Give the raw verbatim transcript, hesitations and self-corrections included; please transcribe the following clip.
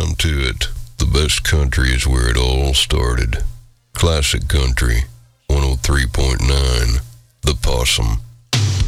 down to it, the best country is where it all started. Classic country, one oh three point nine, The Possum.